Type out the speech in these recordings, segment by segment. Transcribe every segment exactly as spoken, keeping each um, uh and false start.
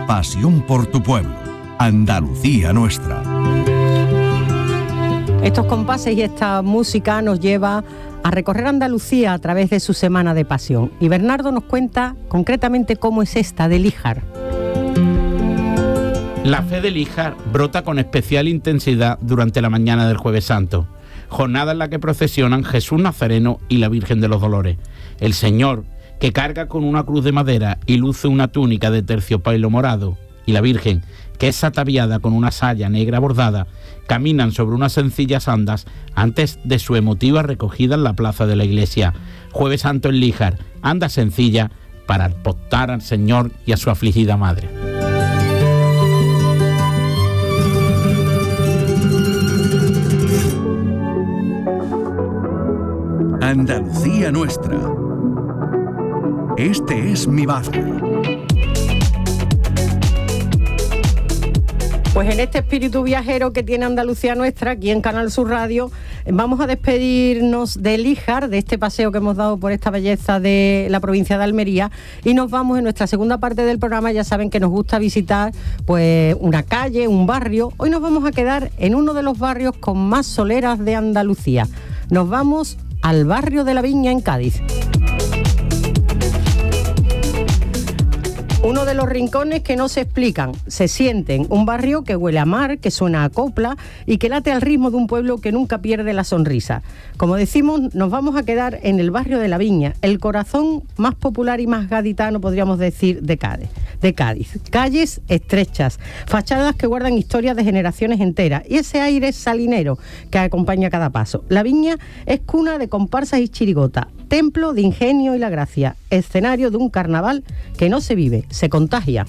pasión por tu pueblo. Andalucía nuestra. Estos compases y esta música nos lleva a recorrer Andalucía a través de su Semana de Pasión. Y Bernardo nos cuenta concretamente cómo es esta de Líjar. La fe de Líjar brota con especial intensidad durante la mañana del Jueves Santo, jornada en la que procesionan Jesús Nazareno y la Virgen de los Dolores. El Señor, que carga con una cruz de madera y luce una túnica de terciopelo morado, y la Virgen, que es ataviada con una saya negra bordada, caminan sobre unas sencillas andas antes de su emotiva recogida en la plaza de la iglesia. Jueves Santo en Líjar, anda sencilla para apostar al Señor y a su afligida madre. Andalucía nuestra. Este es mi barrio. Pues en este espíritu viajero que tiene Andalucía nuestra, aquí en Canal Sur Radio, vamos a despedirnos de Líjar, de este paseo que hemos dado por esta belleza de la provincia de Almería, y nos vamos en nuestra segunda parte del programa. Ya saben que nos gusta visitar pues una calle, un barrio. Hoy nos vamos a quedar en uno de los barrios con más soleras de Andalucía. Nos vamos al barrio de la Viña en Cádiz. Uno de los rincones que no se explican, se sienten, un barrio que huele a mar, que suena a copla y que late al ritmo de un pueblo que nunca pierde la sonrisa. Como decimos, nos vamos a quedar en el barrio de la Viña, el corazón más popular y más gaditano, podríamos decir, de Cádiz. De Cádiz. Calles estrechas, fachadas que guardan historias de generaciones enteras y ese aire salinero que acompaña cada paso. La Viña es cuna de comparsas y chirigota, templo de ingenio y la gracia, escenario de un carnaval que no se vive, se contagia.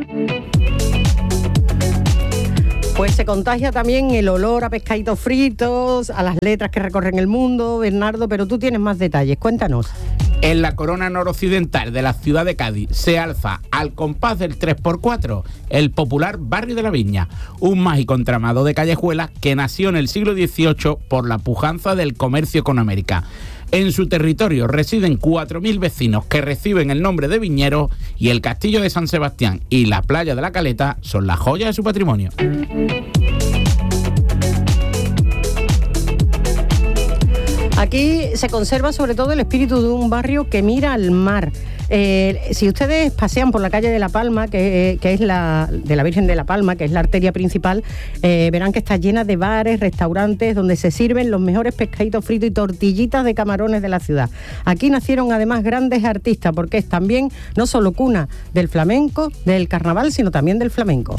Pues se contagia también el olor a pescaditos fritos, a las letras que recorren el mundo, Bernardo, pero tú tienes más detalles, cuéntanos. En la corona noroccidental de la ciudad de Cádiz se alza, al compás del tres por cuatro, el popular barrio de la Viña, un mágico entramado de callejuelas que nació en el siglo dieciocho por la pujanza del comercio con América. En su territorio residen cuatro mil vecinos que reciben el nombre de viñeros y el castillo de San Sebastián y la playa de la Caleta son la joya de su patrimonio. Aquí se conserva sobre todo el espíritu de un barrio que mira al mar. Eh, si ustedes pasean por la calle de La Palma, que, que es la de la Virgen de La Palma, que es la arteria principal, eh, verán que está llena de bares, restaurantes, donde se sirven los mejores pescaditos fritos y tortillitas de camarones de la ciudad. Aquí nacieron además grandes artistas, porque es también no solo cuna del flamenco, del carnaval, sino también del flamenco.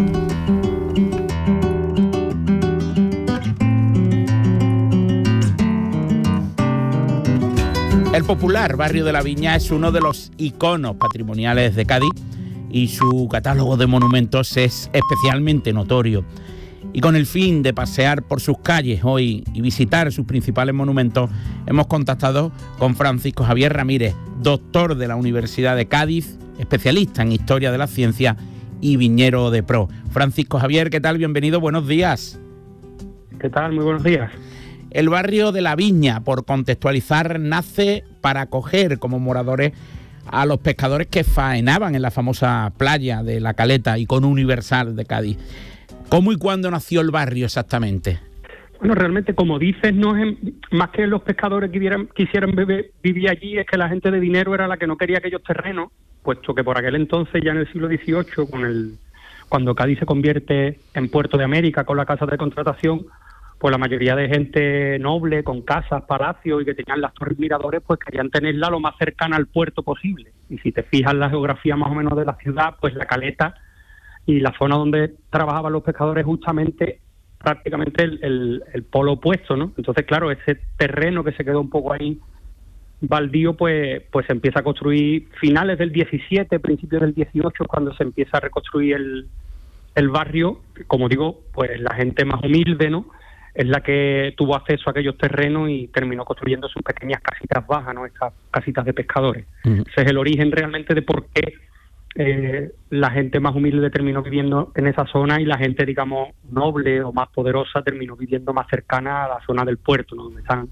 El popular barrio de la Viña es uno de los iconos patrimoniales de Cádiz y su catálogo de monumentos es especialmente notorio. Y con el fin de pasear por sus calles hoy y visitar sus principales monumentos, hemos contactado con Francisco Javier Ramírez, doctor de la Universidad de Cádiz, especialista en Historia de la Ciencia y viñero de pro. Francisco Javier, ¿qué tal? Bienvenido, buenos días. ¿Qué tal? Muy buenos días. El barrio de la Viña, por contextualizar, nace para acoger como moradores a los pescadores que faenaban en la famosa playa de la Caleta, icono universal de Cádiz. ¿Cómo y cuándo nació el barrio exactamente? Bueno, realmente, como dices, no es más que los pescadores que quisieran, quisieran beber, vivir allí, es que la gente de dinero era la que no quería aquellos terrenos, puesto que por aquel entonces, ya en el siglo dieciocho, con el, cuando Cádiz se convierte en puerto de América con la casa de contratación, pues la mayoría de gente noble, con casas, palacios y que tenían las torres miradores, pues querían tenerla lo más cercana al puerto posible. Y si te fijas en la geografía más o menos de la ciudad, pues la Caleta y la zona donde trabajaban los pescadores justamente prácticamente el, el, el polo opuesto, ¿no? Entonces, claro, ese terreno que se quedó un poco ahí baldío, pues, pues se empieza a construir finales del diecisiete, principios del dieciocho, cuando se empieza a reconstruir el, el barrio. Como digo, pues la gente más humilde, ¿no?, es la que tuvo acceso a aquellos terrenos y terminó construyendo sus pequeñas casitas bajas, ¿no?, estas casitas de pescadores. Uh-huh. Ese es el origen realmente de por qué eh, la gente más humilde terminó viviendo en esa zona y la gente, digamos, noble o más poderosa terminó viviendo más cercana a la zona del puerto, ¿no?, donde están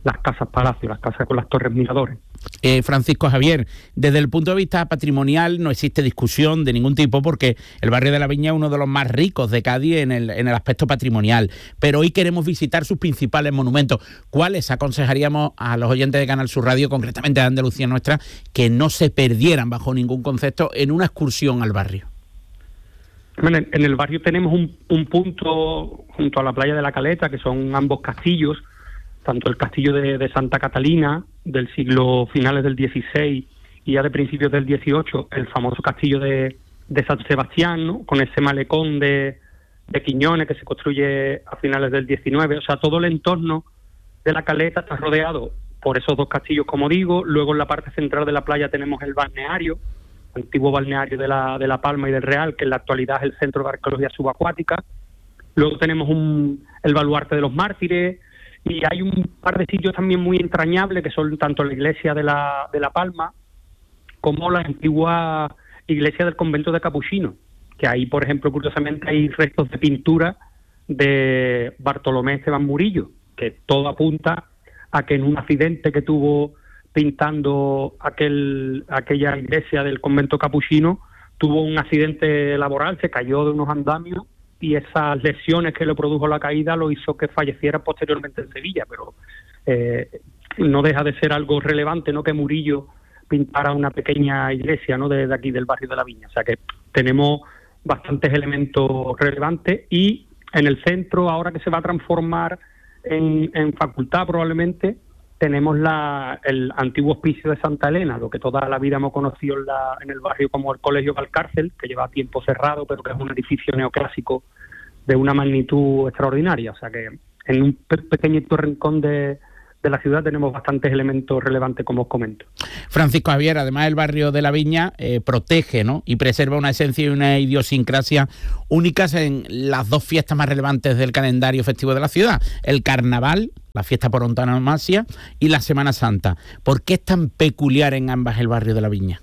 las casas palacios, las casas con las torres miradores. Eh, Francisco Javier, desde el punto de vista patrimonial no existe discusión de ningún tipo porque el barrio de la Viña es uno de los más ricos de Cádiz en el, en el aspecto patrimonial, pero hoy queremos visitar sus principales monumentos. ¿Cuáles aconsejaríamos a los oyentes de Canal Sur Radio, concretamente de Andalucía Nuestra, que no se perdieran bajo ningún concepto en una excursión al barrio? Bueno, en el barrio tenemos un, un punto junto a la playa de la Caleta, que son ambos castillos, tanto el castillo de, de Santa Catalina, del siglo finales del dieciséis y ya de principios del dieciocho, el famoso castillo de, de San Sebastián, ¿no? Con ese malecón de, de Quiñones que se construye a finales del diecinueve. O sea, todo el entorno de la Caleta está rodeado por esos dos castillos, como digo. Luego en la parte central de la playa tenemos el balneario, antiguo balneario de la, de la Palma y del Real, que en la actualidad es el Centro de Arqueología Subacuática. Luego tenemos un, el Baluarte de los Mártires, y hay un par de sitios también muy entrañables, que son tanto la iglesia de la, de la Palma como la antigua iglesia del convento de Capuchinos, que ahí, por ejemplo, curiosamente hay restos de pintura de Bartolomé Esteban Murillo, que todo apunta a que en un accidente que tuvo pintando aquel aquella iglesia del convento capuchino, tuvo un accidente laboral, se cayó de unos andamios y esas lesiones que le produjo la caída lo hizo que falleciera posteriormente en Sevilla, pero eh, no deja de ser algo relevante, ¿no?, que Murillo pintara una pequeña iglesia, ¿no?, de, de aquí del barrio de la Viña. O sea que tenemos bastantes elementos relevantes, y en el centro, ahora que se va a transformar en, en facultad probablemente, tenemos la, el antiguo hospicio de Santa Elena, lo que toda la vida hemos conocido en, la, en el barrio como el Colegio Valcárcel, que lleva tiempo cerrado, pero que es un edificio neoclásico de una magnitud extraordinaria. O sea que en un pe- pequeñito rincón de, de la ciudad tenemos bastantes elementos relevantes, como os comento. Francisco Javier, además el barrio de la Viña eh, protege, ¿no?, y preserva una esencia y una idiosincrasia únicas en las dos fiestas más relevantes del calendario festivo de la ciudad: el Carnaval, la fiesta por antonomasia, y la Semana Santa. ¿Por qué es tan peculiar en ambas el barrio de la Viña?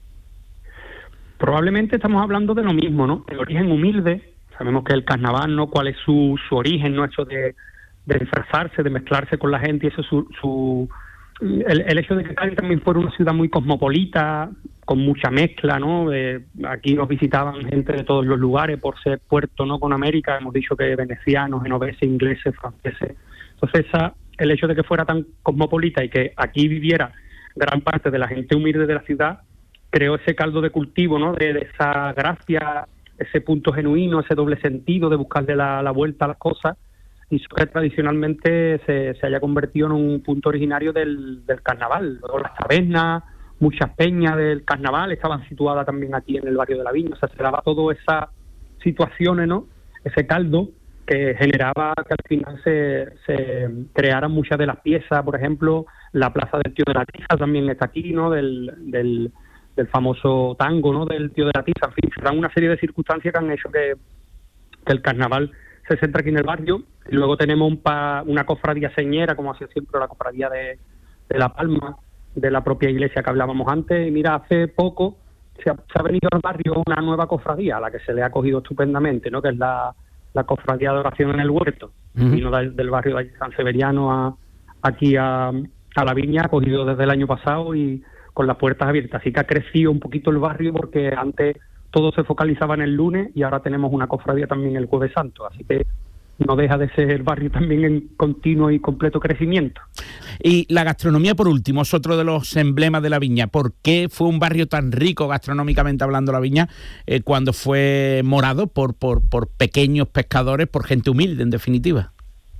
Probablemente estamos hablando de lo mismo, ¿no? De origen humilde. Sabemos que el carnaval, ¿no?, cuál es su, su origen, ¿no?, eso de, de disfrazarse, de mezclarse con la gente, y eso su, su el, el hecho de que Cádiz también fuera una ciudad muy cosmopolita, con mucha mezcla, ¿no? Eh, aquí nos visitaban gente de todos los lugares por ser puerto, ¿no?, con América. Hemos dicho que venecianos, genoveses, ingleses, franceses. Entonces esa, el hecho de que fuera tan cosmopolita y que aquí viviera gran parte de la gente humilde de la ciudad, creó ese caldo de cultivo, ¿no?, de, de esa gracia, ese punto genuino, ese doble sentido de buscarle la, la vuelta a las cosas, y eso que tradicionalmente se, se haya convertido en un punto originario del, del carnaval. Luego las tabernas, muchas peñas del carnaval estaban situadas también aquí en el barrio de la Viña. O sea, se daba todas esas situaciones, ¿no?, ese caldo que generaba que al final se, se crearan muchas de las piezas. Por ejemplo, la plaza del Tío de la Tiza también está aquí, ¿no?, del, del, del famoso tango, ¿no?, del Tío de la Tiza. En fin, se dan una serie de circunstancias que han hecho que, que el carnaval se centra aquí en el barrio. Y luego tenemos un pa, una cofradía señera, como hacía siempre la cofradía de, de La Palma, de la propia iglesia que hablábamos antes. Y mira, hace poco se ha, se ha venido al barrio una nueva cofradía, a la que se le ha acogido estupendamente, ¿no?, que es la, la cofradía de oración en el huerto. Uh-huh. Vino del, del barrio de San Severiano a, aquí a, a la Viña, acogido desde el año pasado y con las puertas abiertas. Así que ha crecido un poquito el barrio, porque antes todo se focalizaba en el lunes y ahora tenemos una cofradía también el Jueves Santo. Así que no deja de ser el barrio también en continuo y completo crecimiento. Y la gastronomía, por último, es otro de los emblemas de la Viña. ¿Por qué fue un barrio tan rico gastronómicamente hablando la Viña eh, cuando fue morado por, por, por pequeños pescadores, por gente humilde, en definitiva?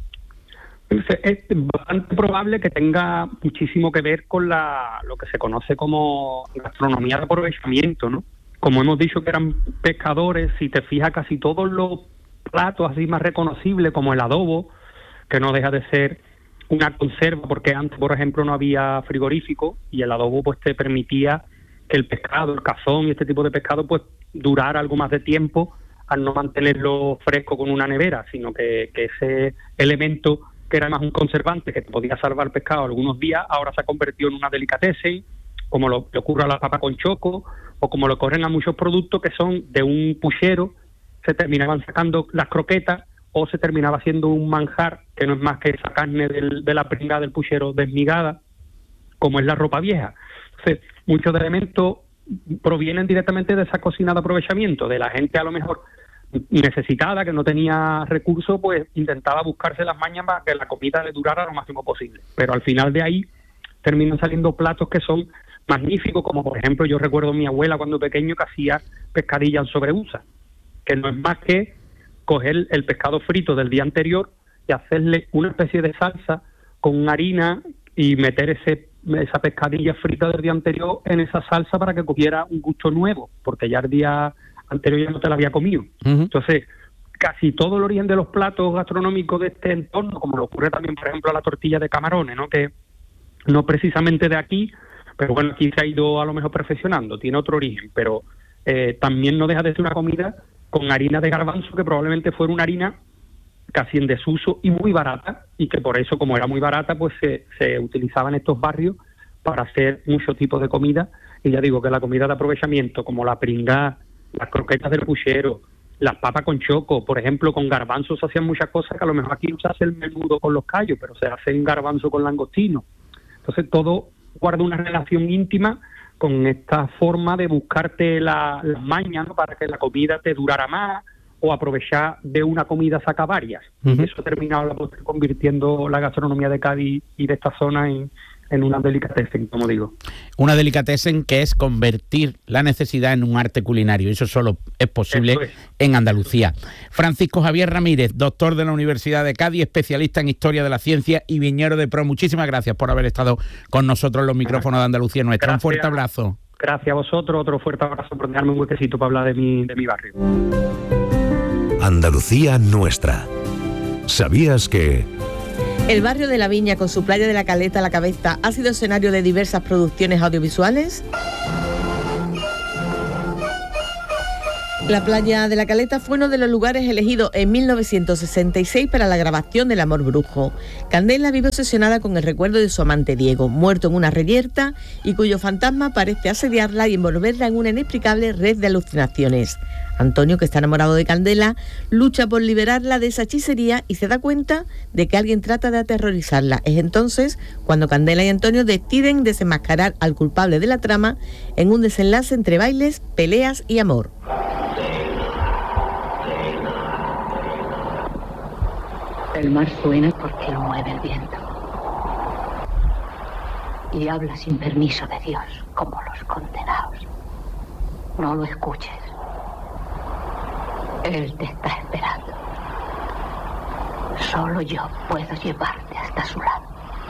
Es bastante probable que tenga muchísimo que ver con la lo que se conoce como gastronomía de aprovechamiento, ¿no? Como hemos dicho que eran pescadores, si te fijas, casi todos los platos así más reconocibles, como el adobo, que no deja de ser una conserva, porque antes, por ejemplo, no había frigorífico, y el adobo pues te permitía que el pescado, el cazón y este tipo de pescado pues durara algo más de tiempo, al no mantenerlo fresco con una nevera, sino que, que ese elemento que era más un conservante que te podía salvar el pescado algunos días, ahora se ha convertido en una delicatessen, como lo que ocurre a la papa con choco, o como lo ocurren a muchos productos que son de un puchero, se terminaban sacando las croquetas, o se terminaba haciendo un manjar que no es más que esa carne del, de la pringada del puchero desmigada, como es la ropa vieja. Entonces, muchos elementos provienen directamente de esa cocina de aprovechamiento, de la gente a lo mejor necesitada, que no tenía recursos, pues intentaba buscarse las mañas para que la comida le durara lo máximo posible. Pero al final de ahí terminan saliendo platos que son magníficos, como por ejemplo yo recuerdo a mi abuela cuando pequeño que hacía pescadilla en sobreusa, que no es más que coger el pescado frito del día anterior y hacerle una especie de salsa con harina y meter ese esa pescadilla frita del día anterior en esa salsa para que cogiera un gusto nuevo, porque ya el día anterior ya no te la había comido. Uh-huh. Entonces, casi todo el origen de los platos gastronómicos de este entorno, como le ocurre también, por ejemplo, a la tortilla de camarones, ¿no? Que no precisamente de aquí, pero bueno, aquí se ha ido a lo mejor perfeccionando, tiene otro origen, pero eh, también no deja de ser una comida con harina de garbanzo, que probablemente fuera una harina casi en desuso y muy barata, y que por eso, como era muy barata, pues se, se utilizaba en estos barrios para hacer muchos tipos de comida. Y ya digo que la comida de aprovechamiento, como la pringá, las croquetas del puchero, las papas con choco, por ejemplo, con garbanzos se hacían muchas cosas que a lo mejor aquí no se hace el menudo con los callos, pero se hace un garbanzo con langostino. Entonces todo guarda una relación íntima con esta forma de buscarte la, las mañas, ¿no? Para que la comida te durara más, o aprovechar de una comida saca varias. Uh-huh. Y eso ha terminado la postre convirtiendo la gastronomía de Cádiz y de esta zona en, en una delicatessen, como digo. Una delicatessen que es convertir la necesidad en un arte culinario. Eso solo es posible es. en Andalucía. Francisco Javier Ramírez, doctor de la Universidad de Cádiz, especialista en Historia de la Ciencia y viñero de pro. Muchísimas gracias por haber estado con nosotros en los micrófonos de Andalucía Nuestra. Gracias. Un fuerte abrazo. Gracias a vosotros. Otro fuerte abrazo por darme un huequecito para hablar de mi, de mi barrio. Andalucía Nuestra. ¿Sabías que...? El barrio de la Viña, con su playa de la Caleta a la cabeza, ha sido escenario de diversas producciones audiovisuales. La playa de la Caleta fue uno de los lugares elegidos en mil novecientos sesenta y seis para la grabación del Amor Brujo. Candela vive obsesionada con el recuerdo de su amante Diego, muerto en una reyerta y cuyo fantasma parece asediarla y envolverla en una inexplicable red de alucinaciones. Antonio, que está enamorado de Candela, lucha por liberarla de esa hechicería y se da cuenta de que alguien trata de aterrorizarla. Es entonces cuando Candela y Antonio deciden desenmascarar al culpable de la trama en un desenlace entre bailes, peleas y amor. El mar suena porque lo mueve el viento. Y habla sin permiso de Dios, como los condenados. No lo escuches. Él te está esperando. Solo yo puedo llevarte hasta su lado.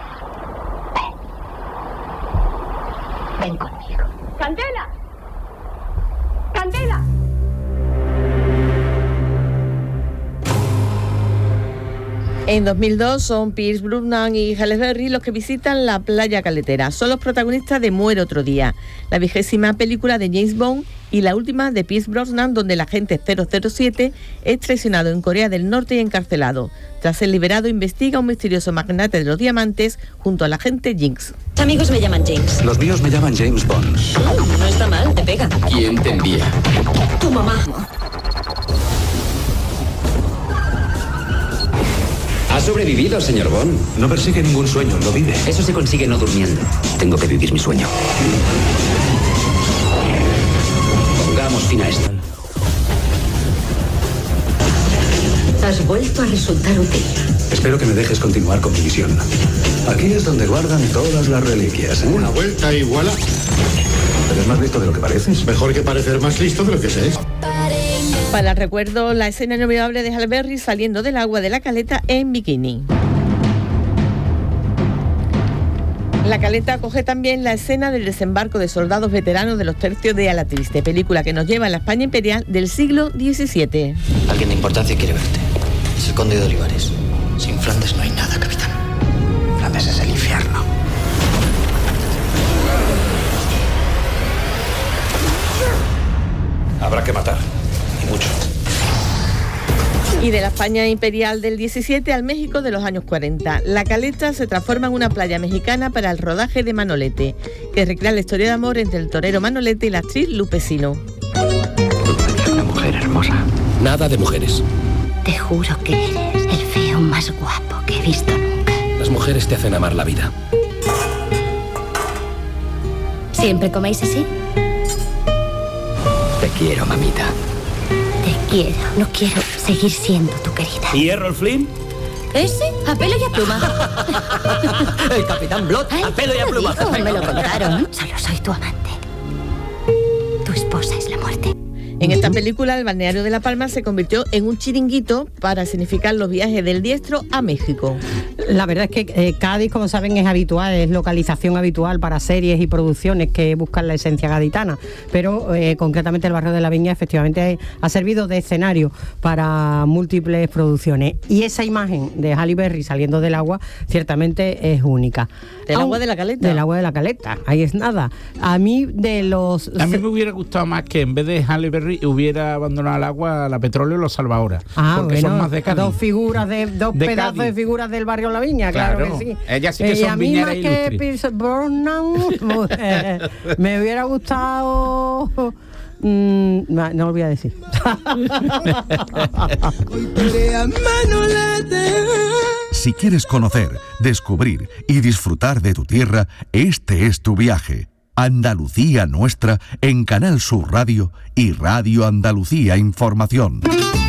Ven. Ven conmigo. ¡Candela! ¡Candela! En dos mil dos son Pierce Brosnan y Halle Berry los que visitan la playa caletera. Son los protagonistas de Muere otro día, la vigésima película de James Bond y la última de Pierce Brosnan, donde el agente cero cero siete es traicionado en Corea del Norte y encarcelado. Tras ser liberado, investiga a un misterioso magnate de los diamantes junto al agente Jinx. Mis amigos me llaman James. Los míos me llaman James Bond. Mm, no está mal, te pega. ¿Quién te envía? Tu mamá. Ha sobrevivido, señor Bond. No persigue ningún sueño, lo vive. Eso se consigue no durmiendo. Tengo que vivir mi sueño. Pongamos fin a esto. Has vuelto a resultar útil. Espero que me dejes continuar con mi misión. Aquí es donde guardan todas las reliquias, ¿eh? Una vuelta y voilà. ¿Eres más listo de lo que pareces? Mejor que parecer más listo de lo que sé. Para el recuerdo, la escena inolvidable de Halle Berry saliendo del agua de la Caleta en bikini. La Caleta acoge también la escena del desembarco de soldados veteranos de los tercios de Alatriste, película que nos lleva a la España imperial del siglo diecisiete. Alguien de importancia quiere verte. Es el conde de Olivares. Sin Flandes no hay nada, capitán. Flandes es el infierno. Habrá que matar. Y mucho. Y de la España imperial del diecisiete al México de los años cuarenta. La Caleta se transforma en una playa mexicana para el rodaje de Manolete, que recrea la historia de amor entre el torero Manolete y la actriz Lupe Sino. Una mujer hermosa. Nada de mujeres. Te juro que eres el feo más guapo que he visto nunca. Las mujeres te hacen amar la vida. ¿Siempre coméis así? Te quiero, mamita. Te quiero. No quiero seguir siendo tu querida. ¿Y Errol Flynn? ¿Ese? A pelo y a pluma. El Capitán Blood, Ay, a pelo y a ¿quién lo pluma. dijo? Me lo contaron. Solo soy tu amante. Tu esposa es la muerte. En esta película, el balneario de La Palma se convirtió en un chiringuito para significar los viajes del diestro a México. La verdad es que eh, Cádiz, como saben, es habitual, es localización habitual para series y producciones que buscan la esencia gaditana, pero eh, concretamente el barrio de la Viña efectivamente ha servido de escenario para múltiples producciones, y esa imagen de Halle Berry saliendo del agua ciertamente es única. ¿Del Aun, agua de la caleta? Del agua de la caleta, ahí es nada. A mí de los... A mí me hubiera gustado más que en vez de Halle Berry hubiera abandonado al agua la Petróleo y los Salvadores. Ah, porque bueno, son más de Cádiz. dos figuras de dos De pedazos Cádiz. de figuras del barrio La Viña, claro, Claro, que sí. ellas sí que Eh, son y a mí viñeras más que ilustres. Pierce Brosnan, eh, me hubiera gustado mm, no, no lo voy a decir. Si quieres conocer, descubrir y disfrutar de tu tierra, este es tu viaje. Andalucía Nuestra en Canal Sur Radio y Radio Andalucía Información.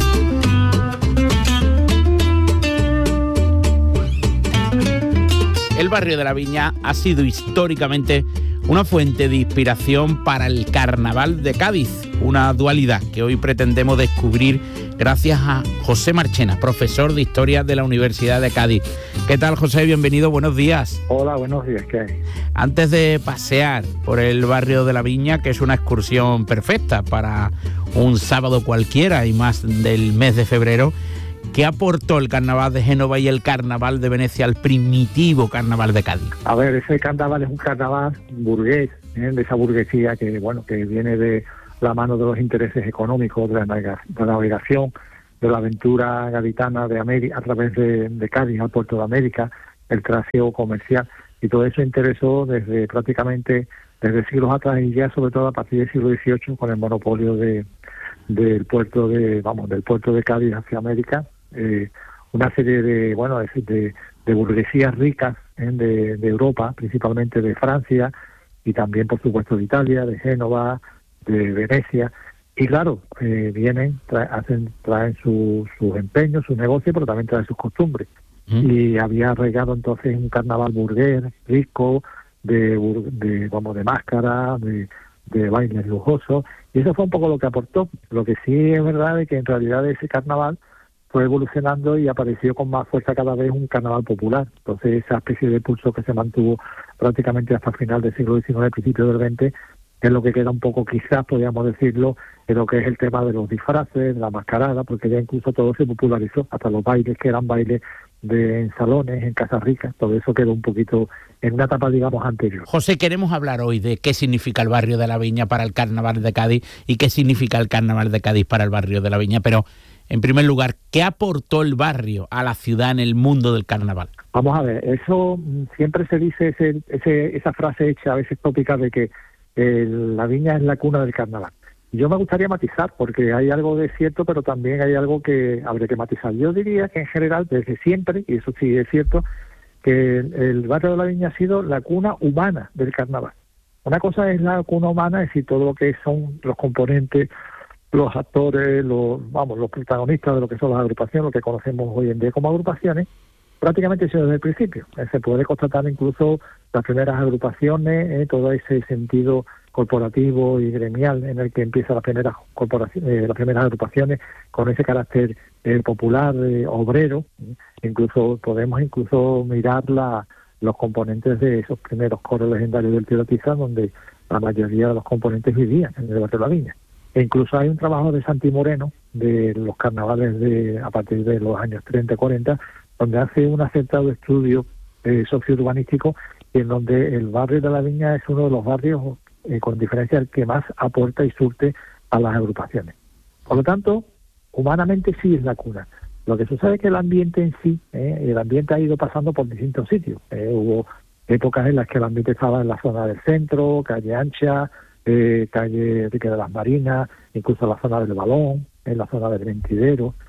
El barrio de la Viña ha sido históricamente una fuente de inspiración para el Carnaval de Cádiz, una dualidad que hoy pretendemos descubrir gracias a José Marchena, profesor de Historia de la Universidad de Cádiz. ¿Qué tal, José? Bienvenido, buenos días. Hola, buenos días, ¿qué hay? Antes de pasear por el barrio de la Viña, que es una excursión perfecta para un sábado cualquiera y más del mes de febrero, ¿qué aportó el Carnaval de Génova y el Carnaval de Venecia al primitivo Carnaval de Cádiz? A ver, ese carnaval es un carnaval burgués, ¿eh? De esa burguesía que, bueno, que viene de la mano de los intereses económicos, de la, navega- de la navegación, de la aventura gaditana de América, a través de, de Cádiz al puerto de América, el trasiego comercial, y todo eso interesó desde prácticamente desde siglos atrás, y ya sobre todo a partir del siglo dieciocho con el monopolio de del puerto de vamos del puerto de Cádiz hacia América, eh, una serie de bueno de, de, de burguesías ricas, ¿eh? de, de Europa, principalmente de Francia y también por supuesto de Italia, de Génova, de Venecia, y claro, eh, vienen, tra- hacen, traen su, sus empeños, sus negocios, pero también traen sus costumbres. Mm. Y había arraigado entonces un carnaval burgués, rico, de, bur- de vamos de máscara, de, de bailes lujosos, y eso fue un poco lo que aportó. Lo que sí es verdad es que en realidad ese carnaval fue evolucionando y apareció con más fuerza cada vez un carnaval popular. Entonces esa especie de pulso que se mantuvo prácticamente hasta el final del siglo diecinueve, principio del veinte, es lo que queda un poco, quizás podríamos decirlo, en lo que es el tema de los disfraces, la mascarada, porque ya incluso todo se popularizó, hasta los bailes que eran bailes de en salones, en casas ricas, todo eso quedó un poquito en una etapa, digamos, anterior. José, queremos hablar hoy de qué significa el barrio de la Viña para el Carnaval de Cádiz y qué significa el Carnaval de Cádiz para el barrio de la Viña, pero en primer lugar, ¿qué aportó el barrio a la ciudad en el mundo del carnaval? Vamos a ver, eso siempre se dice, ese, ese, esa frase hecha a veces tópica de que eh, la Viña es la cuna del carnaval. Yo me gustaría matizar, porque hay algo de cierto, pero también hay algo que habría que matizar. Yo diría que en general, desde siempre, y eso sí es cierto, que el, el barrio de la Viña ha sido la cuna humana del carnaval. Una cosa es la cuna humana, es decir, todo lo que son los componentes, los actores, los vamos, los protagonistas de lo que son las agrupaciones, lo que conocemos hoy en día como agrupaciones, prácticamente eso desde el principio. Eh, se puede constatar incluso las primeras agrupaciones, eh, todo ese sentido corporativo y gremial en el que empiezan las primeras corporaciones, eh, las primeras agrupaciones con ese carácter eh, popular, eh, obrero. Incluso podemos incluso mirar la, los componentes de esos primeros coros legendarios del Tío Tiza, donde la mayoría de los componentes vivían en el barrio de la Viña. E incluso hay un trabajo de Santi Moreno de los carnavales de a partir de los años treinta cuarenta, donde hace un acertado estudio eh, sociourbanístico, en donde el barrio de la Viña es uno de los barrios eh, con diferencia el que más aporta y surte a las agrupaciones. Por lo tanto, humanamente sí es la cuna. Lo que sucede es que el ambiente en sí, eh, el ambiente ha ido pasando por distintos sitios. Eh, hubo épocas en las que el ambiente estaba en la zona del centro, calle Ancha, eh, calle Enrique de las Marinas, incluso en la zona del Balón, en la zona del Mentidero.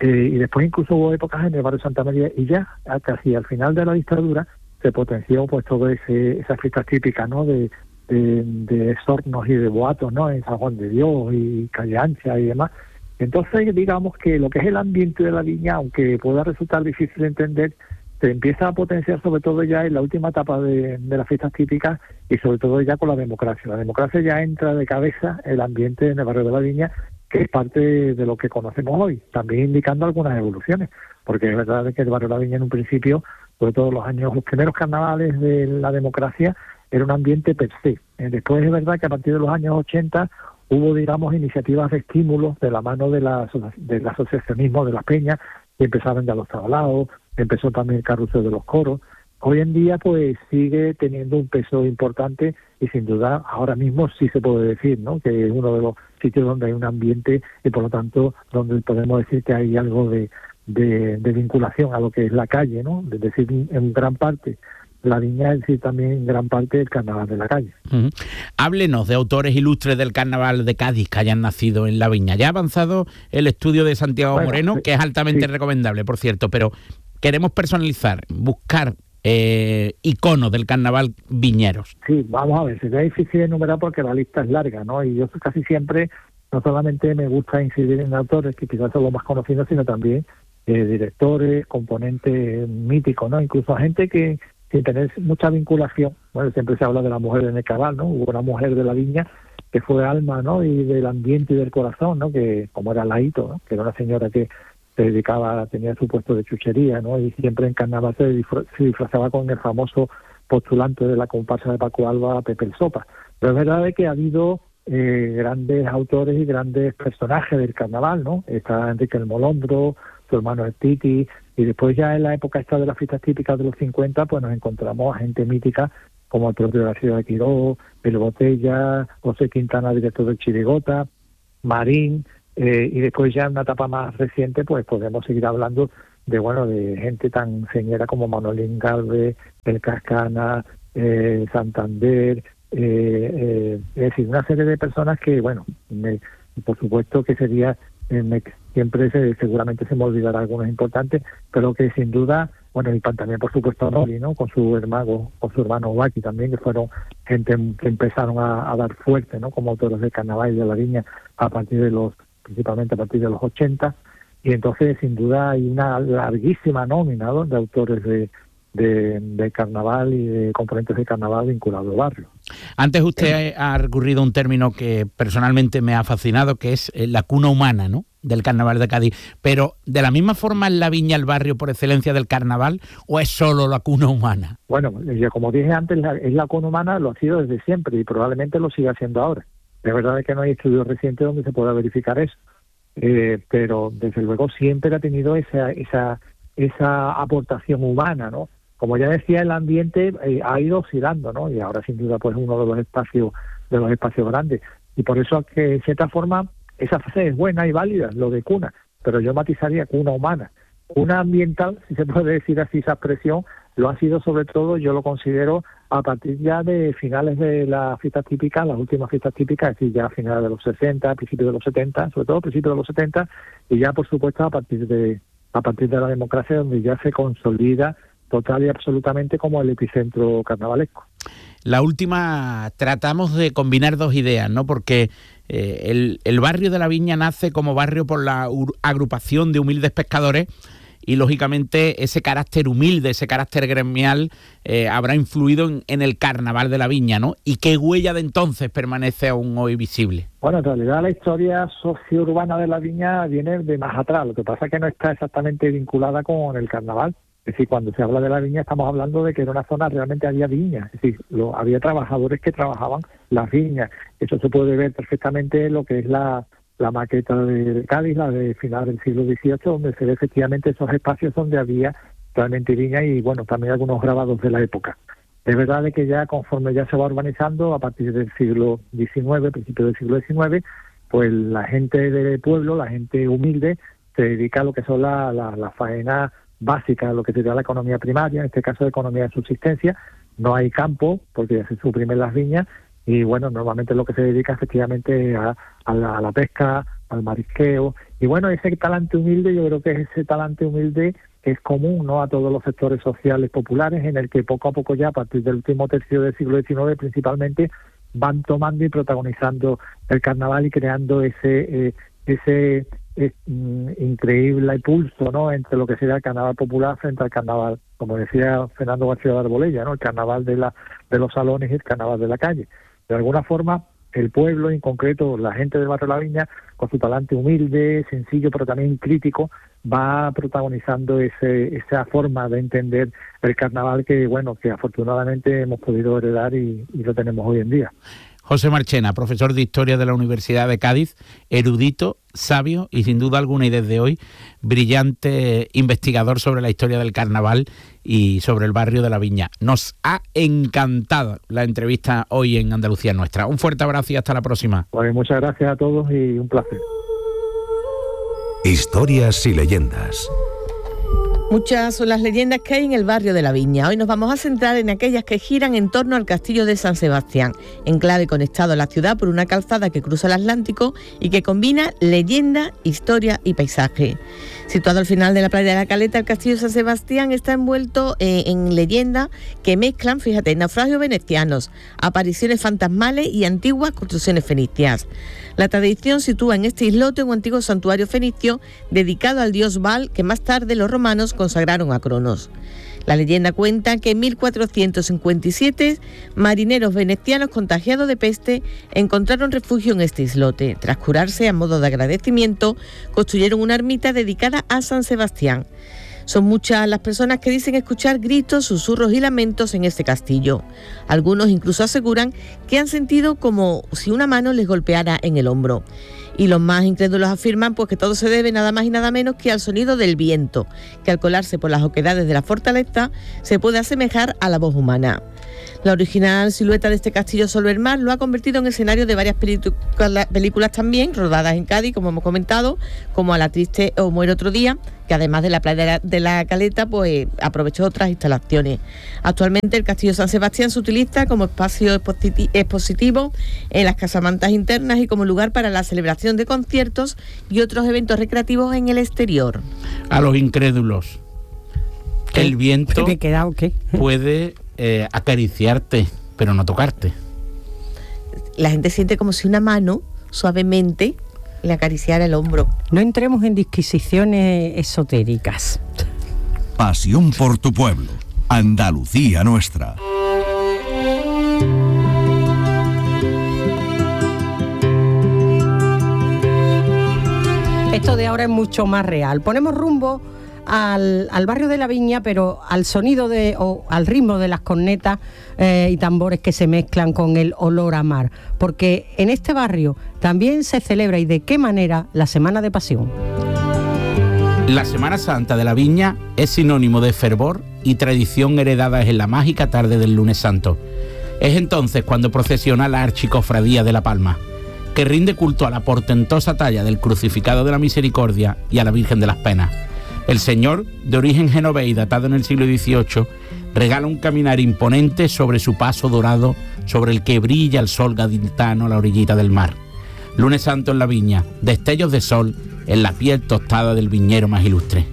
Eh, y después incluso hubo épocas en el barrio Santa María y ya casi al final de la dictadura se potenció pues todo ese esas fiestas típicas, ¿no? de, de, de sornos y de boatos, ¿no? En San Juan de Dios y Calle Ancha y demás. Entonces digamos que lo que es el ambiente de la viña, aunque pueda resultar difícil de entender, se empieza a potenciar sobre todo ya en la última etapa de, de las fiestas típicas y sobre todo ya con la democracia. La democracia ya entra de cabeza el ambiente en el barrio de la Viña, que es parte de lo que conocemos hoy, también indicando algunas evoluciones, porque es verdad que el barrio de la Viña en un principio, sobre todo los años, los primeros carnavales de la democracia, era un ambiente per se. Después es verdad que a partir de los años ochenta hubo, digamos, iniciativas de estímulos de la mano de la, del asociacionismo de las peñas, y empezaron ya los tablaos, empezó también el carrusel de los coros. Hoy en día pues sigue teniendo un peso importante y sin duda ahora mismo sí se puede decir, ¿no? Que es uno de los sitios donde hay un ambiente y por lo tanto donde podemos decir que hay algo de, de, de vinculación a lo que es la calle, ¿no? Es decir, en gran parte la Viña, es decir, también en gran parte el carnaval de la calle. Uh-huh. Háblenos de autores ilustres del carnaval de Cádiz que hayan nacido en la Viña. Ya ha avanzado el estudio de Santiago bueno, Moreno, que es altamente sí. recomendable, por cierto, pero queremos personalizar, buscar eh, iconos del carnaval viñeros. Sí, vamos a ver, sería difícil enumerar porque la lista es larga, ¿no? Y yo casi siempre, no solamente me gusta incidir en autores que quizás son los más conocidos, sino también eh, directores, componentes míticos, ¿no? Incluso gente que sin tener mucha vinculación. Bueno, siempre se habla de la mujer en el cabal, ¿no? Hubo una mujer de la Viña que fue alma, ¿no? Y del ambiente y del corazón, ¿no? Que como era Laito, ¿no? Que era una señora que se dedicaba, tenía su puesto de chuchería, ¿no? Y siempre en carnaval se, disfra- se disfrazaba con el famoso postulante de la comparsa de Paco Alba, Pepe el Sopa. Pero es verdad que ha habido eh, grandes autores y grandes personajes del carnaval, ¿no? Está Enrique el Molondro, su hermano el Titi, y después ya en la época esta de las fiestas típicas de los cincuenta, pues nos encontramos a gente mítica como el propio García de Quiró, El Botella, José Quintana, director del Chirigota, Marín, eh, y después ya en una etapa más reciente, pues podemos seguir hablando de, bueno, de gente tan señera como Manolín Galvez, El Cascana, eh, Santander, eh, eh, es decir, una serie de personas que, bueno, me, por supuesto que sería... Me, siempre se, seguramente se me olvidará algunos importantes, pero que sin duda, bueno, y también por supuesto Noli, ¿no? Con su hermano, con su hermano Baki también, que fueron gente que empezaron a, a dar fuerte, ¿no? Como autores de carnaval y de la Viña a partir de los, principalmente a partir de los ochenta, y entonces sin duda hay una larguísima nómina, ¿no? De autores de De, de carnaval y de componentes de carnaval vinculados al barrio. Antes usted ha recurrido a un término que personalmente me ha fascinado, que es la cuna humana, ¿no?, del carnaval de Cádiz. Pero, ¿de la misma forma es la Viña el barrio por excelencia del carnaval o es solo la cuna humana? Bueno, como dije antes, la, es la cuna humana, lo ha sido desde siempre y probablemente lo siga siendo ahora. De verdad es que no hay estudios recientes donde se pueda verificar eso. Eh, pero, desde luego, siempre ha tenido esa, esa, esa aportación humana, ¿no? Como ya decía, el ambiente eh, ha ido oscilando, ¿no? Y ahora sin duda pues uno de los espacios de los espacios grandes. Y por eso que de cierta forma esa fase es buena y válida, lo de cuna, pero yo matizaría cuna humana. Cuna ambiental, si se puede decir así esa expresión, lo ha sido sobre todo, yo lo considero a partir ya de finales de las fiestas típicas, las últimas fiestas típicas, es decir, ya a finales de los sesenta, principios de los setenta, sobre todo a principios de los setenta, y ya por supuesto a partir de a partir de la democracia, donde ya se consolida total y absolutamente como el epicentro carnavalesco. La última, tratamos de combinar dos ideas, ¿no? Porque eh, el, el barrio de la Viña nace como barrio por la ur- agrupación de humildes pescadores y, lógicamente, ese carácter humilde, ese carácter gremial eh, habrá influido en, en el carnaval de la Viña, ¿no? ¿Y qué huella de entonces permanece aún hoy visible? Bueno, en realidad la historia socio-urbana de la Viña viene de más atrás, lo que pasa es que no está exactamente vinculada con el carnaval. Es decir, cuando se habla de la Viña estamos hablando de que en una zona realmente había viñas, es decir, lo, había trabajadores que trabajaban las viñas. Eso se puede ver perfectamente en lo que es la, la maqueta de Cádiz, la de final del siglo dieciocho, donde se ve efectivamente esos espacios donde había realmente viñas y, bueno, también algunos grabados de la época. Es verdad de que ya conforme ya se va urbanizando, a partir del siglo diecinueve, principios del siglo diecinueve, pues la gente del pueblo, la gente humilde, se dedica a lo que son la, la, la faena básica, lo que sería la economía primaria, en este caso la economía de subsistencia. No hay campo porque ya se suprimen las viñas y bueno, normalmente lo que se dedica efectivamente a, a, la, a la pesca, al marisqueo Y bueno, ese talante humilde, yo creo que es ese talante humilde que es común, ¿no?, a todos los sectores sociales populares, en el que poco a poco ya, a partir del último tercio del siglo diecinueve principalmente, van tomando y protagonizando el carnaval y creando ese eh, ese eh, increíble impulso, ¿no?, entre lo que sería el carnaval popular frente al carnaval, como decía Fernando García de Arbolella, ¿no?, el carnaval de la de los salones y el carnaval de la calle. De alguna forma, el pueblo, en concreto la gente del barrio La Viña, con su talante humilde, sencillo, pero también crítico, va protagonizando ese, esa forma de entender el carnaval que, bueno, que afortunadamente hemos podido heredar y, y lo tenemos hoy en día. José Marchena, profesor de Historia de la Universidad de Cádiz, erudito, sabio y sin duda alguna y desde hoy brillante investigador sobre la historia del carnaval y sobre el barrio de La Viña. Nos ha encantado la entrevista hoy en Andalucía Nuestra. Un fuerte abrazo y hasta la próxima. Pues muchas gracias a todos y un placer. Historias y leyendas. Muchas son las leyendas que hay en el barrio de La Viña. Hoy nos vamos a centrar en aquellas que giran en torno al castillo de San Sebastián, enclave conectado a la ciudad por una calzada que cruza el Atlántico y que combina leyenda, historia y paisaje. Situado al final de la playa de la Caleta, el castillo de San Sebastián está envuelto eh, en leyendas que mezclan, fíjate, naufragios venecianos, apariciones fantasmales y antiguas construcciones fenicias. La tradición sitúa en este islote un antiguo santuario fenicio dedicado al dios Baal, que más tarde los romanos consagraron a Cronos. La leyenda cuenta que en mil cuatrocientos cincuenta y siete marineros venecianos contagiados de peste encontraron refugio en este islote. Tras curarse, a modo de agradecimiento, construyeron una ermita dedicada a San Sebastián. Son muchas las personas que dicen escuchar gritos, susurros y lamentos en este castillo. Algunos incluso aseguran que han sentido como si una mano les golpeara en el hombro. Y los más incrédulos afirman pues que todo se debe nada más y nada menos que al sonido del viento, que al colarse por las oquedades de la fortaleza se puede asemejar a la voz humana. La original silueta de este castillo sobre el mar lo ha convertido en escenario de varias películas también, rodadas en Cádiz, como hemos comentado, como A la triste o Muere otro día, que además de la playa de la Caleta, pues aprovechó otras instalaciones. Actualmente el Castillo de San Sebastián se utiliza como espacio expositivo en las casamantas internas y como lugar para la celebración de conciertos y otros eventos recreativos en el exterior. A los incrédulos, el viento ¿Me he quedado, qué? puede eh, acariciarte, pero no tocarte. La gente siente como si una mano suavemente le acariciara el hombro. No entremos en disquisiciones esotéricas. Pasión por tu pueblo. Andalucía Nuestra. Esto de ahora es mucho más real. Ponemos rumbo al, al barrio de La Viña, pero al sonido de o al ritmo de las cornetas eh, y tambores que se mezclan con el olor a mar, porque en este barrio también se celebra, y de qué manera, la Semana de Pasión. La Semana Santa de La Viña es sinónimo de fervor y tradición heredadas en la mágica tarde del Lunes Santo. Es entonces cuando procesiona la Archicofradía de La Palma, que rinde culto a la portentosa talla del Crucificado de la Misericordia y a la Virgen de las Penas. El Señor, de origen genovés, datado en el siglo dieciocho, regala un caminar imponente sobre su paso dorado, sobre el que brilla el sol gaditano a la orillita del mar. Lunes Santo en La Viña, destellos de sol en la piel tostada del viñero más ilustre.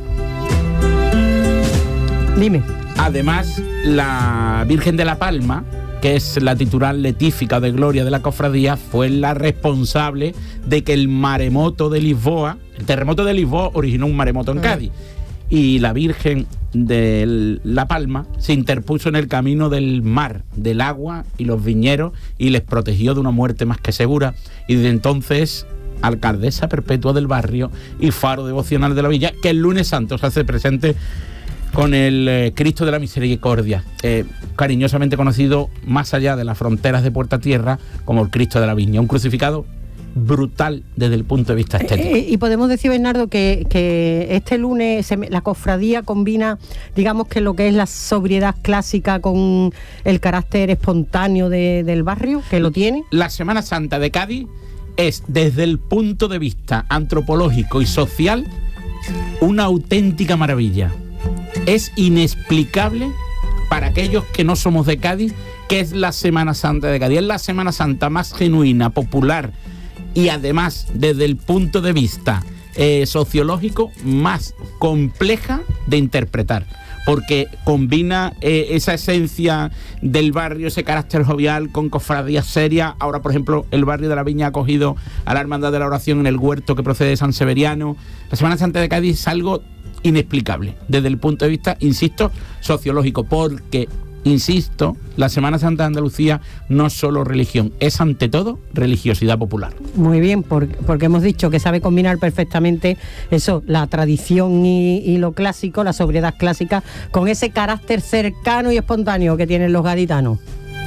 Dime. Además, la Virgen de la Palma, que es la titular letífica de gloria de la cofradía, fue la responsable de que el maremoto de Lisboa, el terremoto de Lisboa originó un maremoto en Cádiz, y la Virgen de La Palma se interpuso en el camino del mar, del agua y los viñeros, y les protegió de una muerte más que segura, y desde entonces alcaldesa perpetua del barrio y faro devocional de la villa, que el Lunes Santo se hace presente con el eh, Cristo de la Misericordia, eh, cariñosamente conocido más allá de las fronteras de Puerta Tierra como el Cristo de la Viña, un crucificado brutal desde el punto de vista estético. Eh, y podemos decir, Bernardo, que, que este lunes se, la cofradía combina, digamos, que lo que es la sobriedad clásica con el carácter espontáneo de, del barrio, que lo tiene. La Semana Santa de Cádiz es, desde el punto de vista antropológico y social, una auténtica maravilla. Es inexplicable para aquellos que no somos de Cádiz qué es la Semana Santa de Cádiz. Es la Semana Santa más genuina, popular y además desde el punto de vista eh, sociológico más compleja de interpretar, porque combina eh, esa esencia del barrio, ese carácter jovial con cofradías serias. Ahora, por ejemplo, el barrio de la Viña ha acogido a la Hermandad de la Oración en el Huerto, que procede de San Severiano. La Semana Santa de Cádiz es algo inexplicable desde el punto de vista, insisto, sociológico, porque, insisto, la Semana Santa de Andalucía no es solo religión, es ante todo religiosidad popular. Muy bien, porque, porque hemos dicho que sabe combinar perfectamente eso, la tradición y, y lo clásico, la sobriedad clásica, con ese carácter cercano y espontáneo que tienen los gaditanos.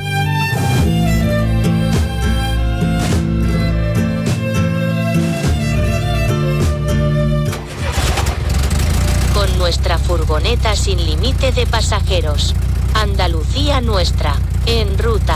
Con nuestra furgoneta sin límite de pasajeros. Andalucía nuestra, en ruta.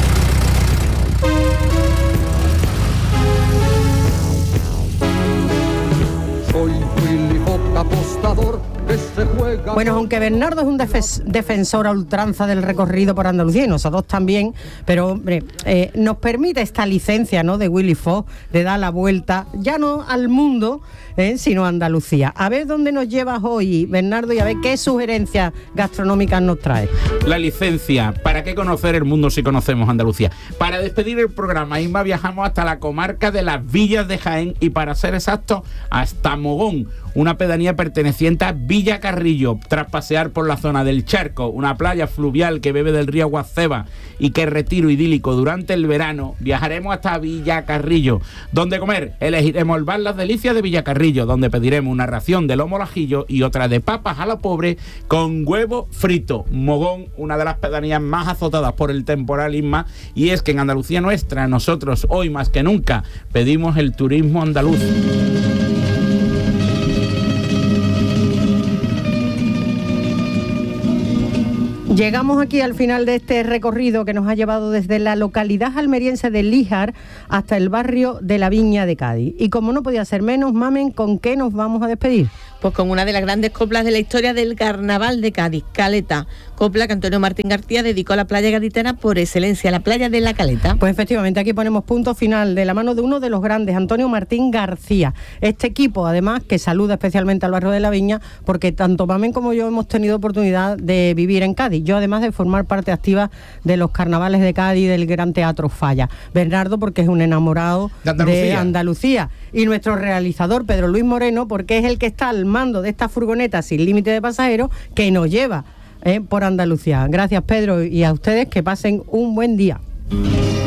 Soy Willy Fox, apostador que se juega. Bueno, aunque Bernardo es un defes- defensor a ultranza del recorrido por Andalucía, y nosotros también, pero hombre, eh, nos permite esta licencia, ¿no?, de Willy Fox, de dar la vuelta, ya no al mundo, eh, sino a Andalucía. A ver dónde nos llevas hoy, Bernardo, y a ver qué sugerencias gastronómicas nos trae. La licencia, ¿para qué conocer el mundo si conocemos Andalucía? Para despedir el programa, Inma, viajamos hasta la comarca de las Villas de Jaén y, para ser exactos, hasta Mogón, una pedanía perteneciente a Villa Carrillo. Tras pasear por la zona del Charco, una playa fluvial que bebe del río Guaceba y que retiro idílico durante el verano, viajaremos hasta Villa Carrillo, donde comer elegiremos el bar Las Delicias de Villa Carrillo, donde pediremos una ración de lomo al ajillo y otra de papas a lo pobre con huevo frito. Mogón, una de las pedanías más azotadas por el temporal, Isma, y es que en Andalucía nuestra, nosotros hoy más que nunca pedimos el turismo andaluz. Llegamos aquí al final de este recorrido que nos ha llevado desde la localidad almeriense de Líjar hasta el barrio de la Viña de Cádiz. Y como no podía ser menos, Mamen, ¿con qué nos vamos a despedir? Pues con una de las grandes coplas de la historia del Carnaval de Cádiz, Caleta. Copla que Antonio Martín García dedicó a la playa gaditana por excelencia, la playa de la Caleta. Pues efectivamente, aquí ponemos punto final de la mano de uno de los grandes, Antonio Martín García. Este equipo, además, que saluda especialmente al barrio de la Viña, porque tanto Mamen como yo hemos tenido oportunidad de vivir en Cádiz. Yo, además de formar parte activa de los carnavales de Cádiz, del Gran Teatro Falla. Bernardo, porque es un enamorado de Andalucía. de Andalucía. Y nuestro realizador, Pedro Luis Moreno, porque es el que está al mando de esta furgoneta sin límite de pasajeros que nos lleva eh, por Andalucía. Gracias, Pedro, y a ustedes que pasen un buen día.